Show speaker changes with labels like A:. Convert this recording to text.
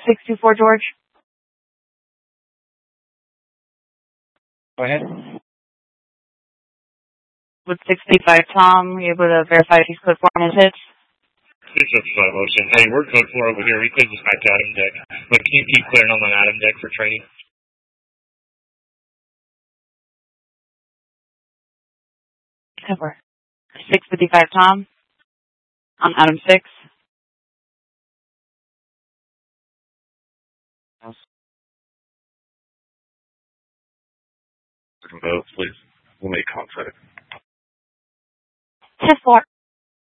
A: 624 George.
B: Go ahead.
A: With 685 Tom, were you able to verify if he's code 4 on his hits?
C: 655 Ocean. Hey, we're code 4 over here. We cleared this back to Adam deck. But can you keep clearing on the Adam deck for training?
A: Cover. 655 Tom. On Adam 6.
C: Votes, please. We'll make contact.
A: 10-4.